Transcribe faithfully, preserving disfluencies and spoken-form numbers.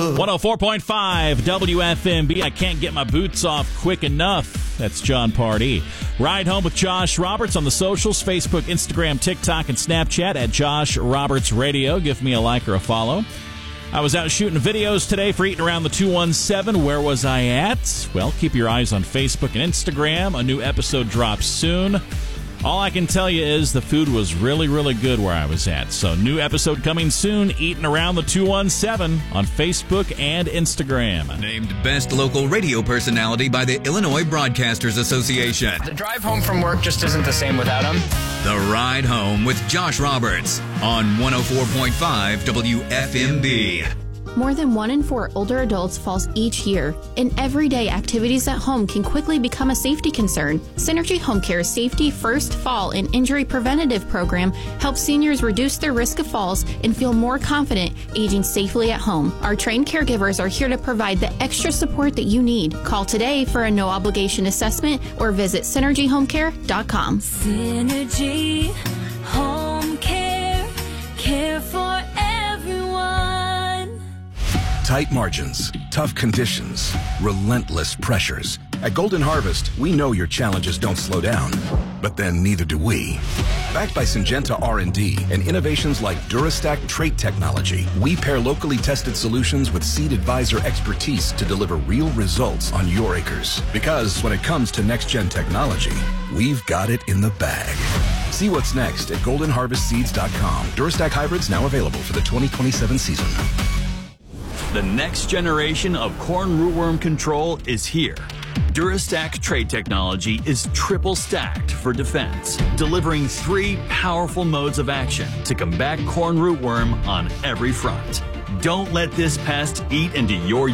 one oh four point five W F M B. I can't get my boots off quick enough. That's John Pardee. Ride Home with Josh Roberts on the socials, Facebook, Instagram, TikTok, and Snapchat at Josh Roberts Radio. Give me a like or a follow. I was out shooting videos today for Eating Around the two one seven. Where was I at? Well, keep your eyes on Facebook and Instagram. A new episode drops soon. All I can tell you is the food was really, really good where I was at. So, new episode coming soon, Eating Around the two one seven on Facebook and Instagram. Named Best Local Radio Personality by the Illinois Broadcasters Association. The drive home from work just isn't the same without him. The Ride Home with Josh Roberts on one oh four point five W F M B. More than one in four older adults falls each year, and everyday activities at home can quickly become a safety concern. Synergy Home Care's Safety First Fall and Injury Preventative Program helps seniors reduce their risk of falls and feel more confident aging safely at home. Our trained caregivers are here to provide the extra support that you need. Call today for a no-obligation assessment or visit synergy home care dot com. Synergy Home Care, care for everyone. Tight margins, tough conditions, relentless pressures. At Golden Harvest, we know your challenges don't slow down, but then neither do we. Backed by Syngenta R and D and innovations like DuraStack trait technology, we pair locally tested solutions with Seed Advisor expertise to deliver real results on your acres. Because when it comes to next-gen technology, we've got it in the bag. See what's next at golden harvest seeds dot com. DuraStack hybrids now available for the twenty twenty-seven season. The next generation of corn rootworm control is here. DuraStack trait technology is triple stacked for defense, delivering three powerful modes of action to combat corn rootworm on every front. Don't let this pest eat into your